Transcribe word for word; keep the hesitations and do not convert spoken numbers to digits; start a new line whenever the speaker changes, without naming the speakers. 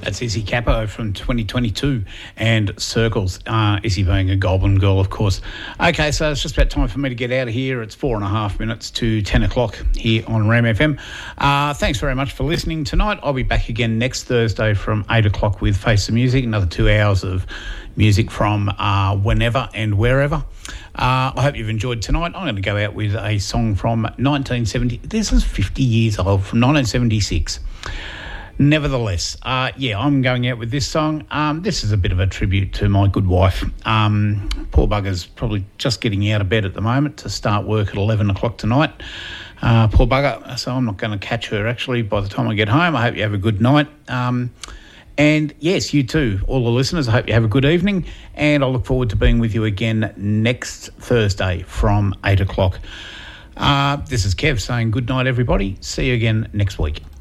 That's Izzy Capo from twenty twenty-two and Circles, uh, Izzy being a Goulburn girl, of course. Okay, so it's just about time for me to get out of here. It's four and a half minutes to ten o'clock here on Ram F M. Uh, thanks very much for listening tonight. I'll be back again next Thursday from eight o'clock with Face the Music, another two hours of music from uh, whenever and wherever. Uh, I hope you've enjoyed tonight. I'm going to go out with a song from nineteen seventy. This is fifty years old, from nineteen seventy-six. Nevertheless, uh, yeah, I'm going out with this song. Um, this is a bit of a tribute to my good wife. Um, poor bugger's probably just getting out of bed at the moment to start work at eleven o'clock tonight. Uh, poor bugger, so I'm not going to catch her actually by the time I get home. I hope you have a good night. Um, and yes, you too, all the listeners, I hope you have a good evening, and I look forward to being with you again next Thursday from eight o'clock. Uh, this is Kev saying good night, everybody. See you again next week.